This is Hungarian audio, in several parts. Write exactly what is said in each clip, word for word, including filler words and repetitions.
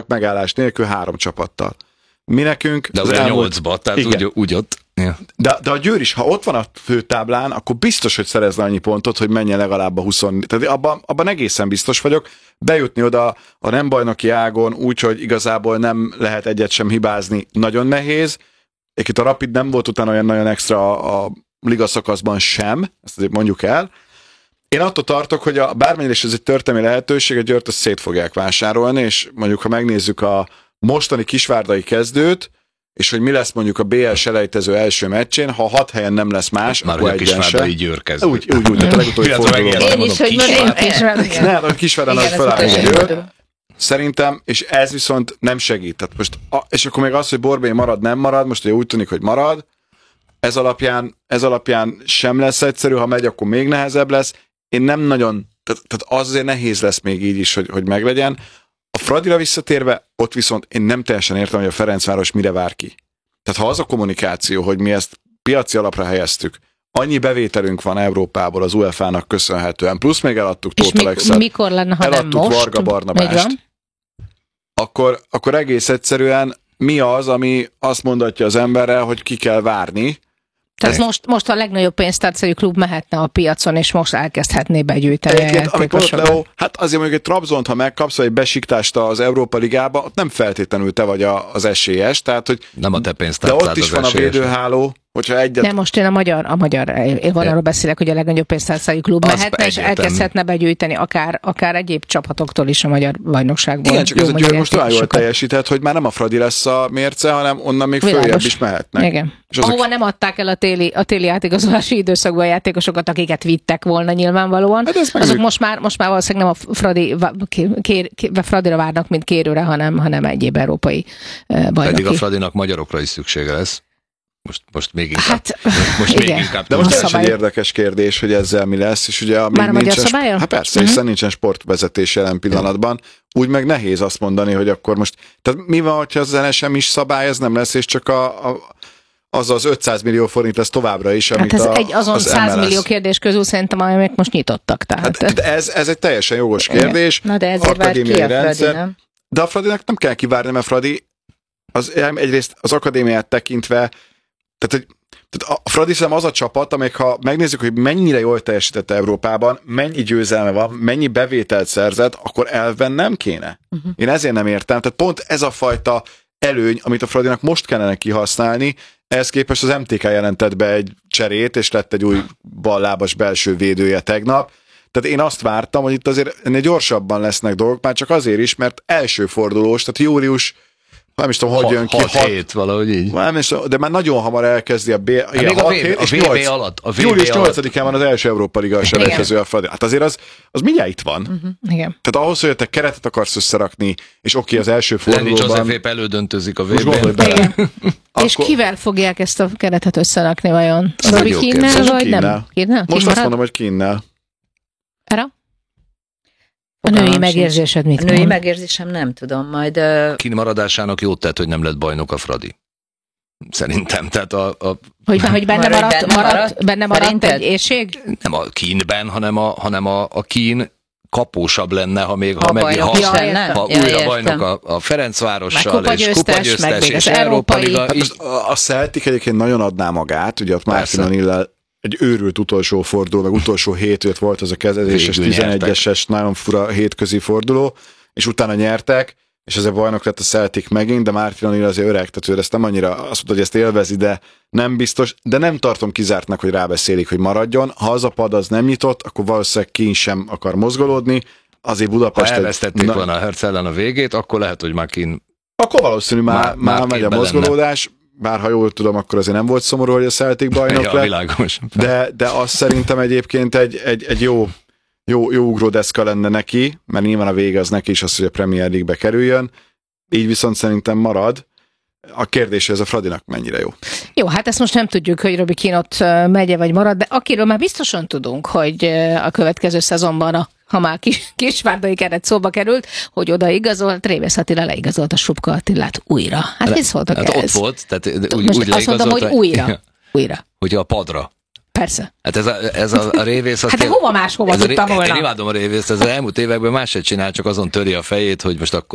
voltak megállás nélkül három csapattal. Mi nekünk... De ugye elmúlt... nyolcba, tehát úgy, úgy ott... Ja. De, de a Győr is, ha ott van a főtáblán, akkor biztos, hogy szerezne annyi pontot, hogy menjen legalább a húsz. Tehát abban, abban egészen biztos vagyok. Bejutni oda a nem bajnoki ágon, úgyhogy igazából nem lehet egyet sem hibázni, nagyon nehéz. Egyébként a Rapid nem volt utána olyan nagyon extra a ligaszakaszban sem, ezt azért mondjuk el. Én attól tartok, hogy a, bármennyire is ez egy történelmi lehetőség, a Győrt azt szét fogják vásárolni, és mondjuk, ha megnézzük a mostani kisvárdai kezdőt, és hogy mi lesz mondjuk a bé el selejtező első meccsén, ha hat helyen nem lesz más, már akkor a Kisvárdai Győr kezdő. Úgy, úgy, úgy, tehát a legutóbbi fordulóban. Én is, hogy most Nem, a Kisvárdán az feláll Győr. Szerintem, és ez viszont nem segít. Tehát most, és akkor még az, hogy Borbély marad, nem marad, most ugye úgy tűnik, hogy marad, ez alapján, ez alapján sem lesz egyszerű, ha megy, akkor még nehezebb lesz. Én nem nagyon, tehát, tehát az azért nehéz lesz még így is, hogy, hogy meglegyen. A Fradira visszatérve, ott viszont én nem teljesen értem, hogy a Ferencváros mire vár ki. Tehát ha az a kommunikáció, hogy mi ezt piaci alapra helyeztük, annyi bevételünk van Európából az u e fá nak köszönhetően, plusz még eladtuk Tóth Alexet, mikor lenne, ha eladtuk nem most? Varga Barnabást, akkor, akkor egész egyszerűen mi az, ami azt mondatja az emberre, hogy ki kell várni. Tehát most, most a legnagyobb pénztárcai klub mehetne a piacon, és most elkezdhetné begyűjteni a játékosokat. Hát azért mondjuk egy Trabzont, ha megkapsz, vagy egy besiktást az Európa Ligába, ott nem feltétlenül te vagy a, az esélyes, tehát hogy nem a te pénztárcád. De ott is van a védőháló, hogyha egyet... Nem, most én a magyar, a magyar, én van arról beszélek, hogy a legnagyobb pénztárcai klub az mehetne, és elkezdhetne begyűjteni akár, akár egyéb csapatoktól is a magyar bajnokságból. Igen, csak ez a Győr most olyan jól teljesített, hogy már nem a Fradi lesz a mérce, hanem onnan még följebb is mehetnek. Igen. Ahova a... nem adták el a téli, a téli játékozási időszakban a játékosokat, akiket vittek volna nyilvánvalóan, hát azok most már, most már valószínűleg nem a Fradi, kér, kér, Fradira várnak, mint kérőre, hanem, hanem egyéb európai bajnoki. Pedig a Fradinak magyarokra is szüksége lesz. Most, most még inkább. Hát, most igen. még inkább. De most ez egy érdekes kérdés, hogy ezzel mi lesz, és ugye már a magyar szabálya? Hát persze, uh-huh. hiszen nincsen sportvezetés jelen pillanatban, úgy meg nehéz azt mondani, hogy akkor most, tehát mi van, hogyha az en es em is szabály, ez nem lesz, és csak a, a az az ötszáz millió forint lesz továbbra is, amit hát ez a, egy azon száz millió kérdés közül szerintem, amelyek most nyitottak. Tehát. Hát, ez, ez egy teljesen jogos kérdés. Na de ezért vár ki a Fradi, nem? De a Fradinak nem kell kivárni, mert Fradi az, egyrészt az akadémiát tekintve, tehát, hogy, tehát a Fradi szem az a csapat, amelyik ha megnézzük, hogy mennyire jól teljesített Európában, mennyi győzelme van, mennyi bevételt szerzett, akkor elven nem kéne. Uh-huh. Én ezért nem értem. Tehát pont ez a fajta előny, amit a Fradinak most kellene kihasználni, ehhez képest az em té ká jelentett be egy cserét, és lett egy új ballábas belső védője tegnap. Tehát én azt vártam, hogy itt azért ennél gyorsabban lesznek dolgok, már csak azért is, mert első fordulós, tehát július, nem is tudom, hogy jön ki. hat hét valahogy így. Nem is, de már nagyon hamar elkezdi a B... Igen, a vé bé alatt. július nyolcadikán van az első Európa Liga selejtező a Fradi. Hát azért az, az mindjárt itt van. Uh-huh. Igen. Tehát ahhoz, hogy te keretet akarsz összerakni, és oké, okay, az első fordulóban... Lenny Joseph épp elődöntőzik a vé bén. És kivel fogják ezt a keretet összerakni vajon? Robi Keane-nel, vagy nem? Keane-nel? Most azt mondom, hogy Keane-nel. Erre? A női megérzésed mit A női mond? megérzésem nem tudom, majd... Uh... Keane maradásának jót tett, hogy nem lett bajnok a Fradi. Szerintem, tehát a... a... Hogy, hogy benne maradt, benne maradt, maradt, benne maradt egy érség? Nem a Keane-ben, hanem a, hanem a, a Keane kapósabb lenne, ha még ha, ha, meg, ha, ha, ha ja, újra bajnok a, a Ferencvárossal, és kupagyőztes, meg és az Európa Liga. Hát így... a Celtic egyébként nagyon adná magát, ugye ott Martin O'Neill egy őrült utolsó forduló, meg utolsó hét volt az a kezdéses tizenegyeses, nagyon fura hétközi forduló, és utána nyertek, és ezért bajnok lett a Celtic megint, de Martin O'Neill azért öreg, tehát ő ezt nem annyira azt mondta, hogy ezt élvezi, de nem biztos, de nem tartom kizártnak, hogy rábeszélik, hogy maradjon. Ha az a pad az nem nyitott, akkor valószínűleg Keane sem akar mozgolódni, azért Budapest... Ha elvesztették volna a Hertz ellen a végét, akkor lehet, hogy már Keane... Akkor valószínű már, már, már megy a mozgolódás, lenne. Bár ha jól tudom, akkor azért nem volt szomorú, hogy a Celtic bajnok ja, lett, világos. de, de azt szerintem egyébként egy, egy, egy jó, jó, jó ugródeszka lenne neki, mert nyilván a vége az neki is az, hogy a Premier League-be kerüljön, így viszont szerintem marad. A kérdés, ez a Fradinak mennyire jó. Jó, hát ezt most nem tudjuk, hogy Robi Keane ott megye vagy marad, de akiről már biztosan tudunk, hogy a következő szezonban, a, ha már kis, kisvárdai keret szóba került, hogy oda igazolt, Révész Attila leigazolt a Subka Attilát újra. Hát mit szóltak hát ez? Ott volt, tehát úgy, most úgy azt mondom, hogy újra. újra. Hogy a padra. Persze. Hát ez a, ez a, a Révész... Hát de hova máshova tudtam volna? Én imádom a Révészt, ez az elmúlt években más se csinál, csak azon töri a fejét, hogy most akkor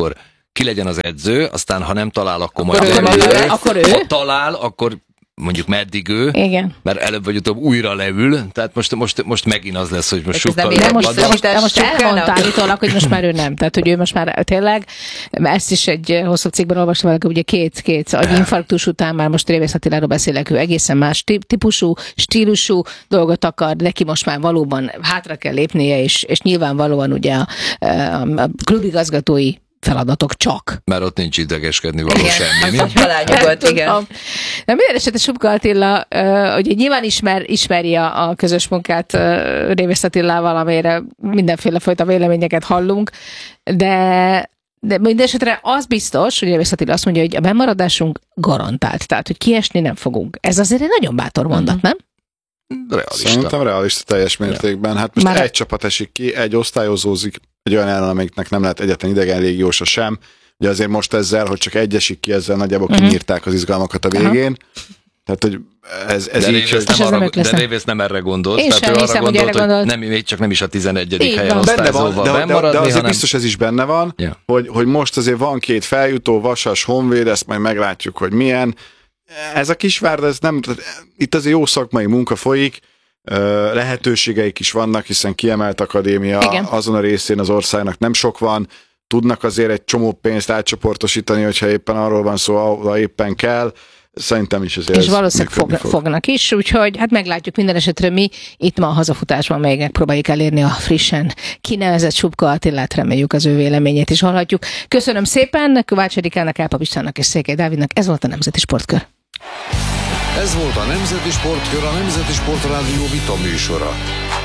ki legyen az edző, aztán ha nem talál, akkor majd akkor ő, ő, akkor ő. Ha talál, akkor mondjuk meddig ő, igen. Mert előbb vagy utóbb újra leül, tehát most, most, most megint az lesz, hogy most sokkal sokkal... De most, most, de most elmondta állítólag, hogy most már ő nem. Tehát, hogy ő most már tényleg, ezt is egy hosszú cikkben olvastam valaki, ugye két, két agyinfarktus után már most Révész Attiláról beszélek, ő egészen más típusú, stílusú dolgot akar, neki most már valóban hátra kell lépnie, és, és nyilvánvalóan ugye a, a, a klubigazgatói feladatok csak. Mert ott nincs idegeskedni való semmi. Az halálnyugodt, igen. De minden esetre Subka Attila, uh, ugye nyilván ismer, ismeri a, a közös munkát uh, Révész Attilával, amelyre mindenféle fajta véleményeket hallunk, de de minden esetre az biztos, hogy Révész Attila azt mondja, hogy a bemaradásunk garantált, tehát, hogy kiesni nem fogunk. Ez azért egy nagyon bátor mondat, nem? Realista. Szerintem realista teljes mértékben. Hát most Már... egy csapat esik ki, egy osztályozózik, egy olyan ellen, amiknek nem lehet egyetlen idegen légiósa sem. Ugye azért most ezzel, hogy csak egy esik ki, ezzel nagyjából uh-huh. kinyírták az izgalmakat a végén. Aha. Tehát, hogy ez, ez de így... Révész nem, arra, de Révész nem erre gondolt. Én tehát sem ő hiszem, arra gondolt, hogy, hogy nem, még csak nem is a tizonegyedik helyen osztályozóval bemaradni, de azért hanem... biztos ez is benne van, yeah. hogy, hogy most azért van két feljutó, Vasas, Honvéd, ezt majd meglátjuk, hogy milyen. Ez a Kisvárda, ez nem... Itt azért jó szakmai munka folyik, lehetőségeik is vannak, hiszen kiemelt akadémia, igen. azon a részén az országnak nem sok van, tudnak azért egy csomó pénzt átcsoportosítani, hogyha éppen arról van szó, ahol éppen kell. Szerintem is azért. És valószínűleg fog, fog. fognak is, úgyhogy hát meglátjuk minden esetre mi itt ma a hazafutásban még megpróbáljuk elérni a frissen kinevezett Subka Attilát, reméljük az ő véleményét is hallhatjuk. Köszönöm szépen Kovács Erikának, Álpa Pistának és Székely Dávidnak, ez volt a Nemzeti Sportkör. Ez volt a Nemzeti Sportkör, a Nemzeti Sportrádió vita műsora.